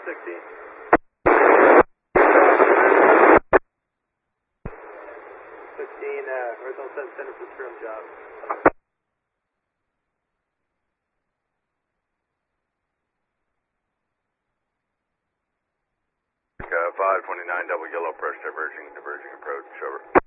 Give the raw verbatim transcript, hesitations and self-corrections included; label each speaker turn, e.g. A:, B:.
A: sixteen. fifteen, uh, horizontal seven center for trim job.
B: Uh, five twenty-nine, double yellow, approach diverging, diverging approach, over.